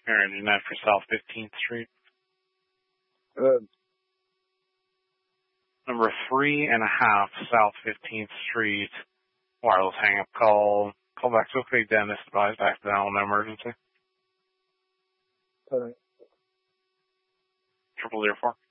Aaron, you're not for South 15th Street. Number 3.5 South 15th Street. Wireless hang-up call. Call back to a quick dentist. Advised accidental, no emergency. All right. 0004.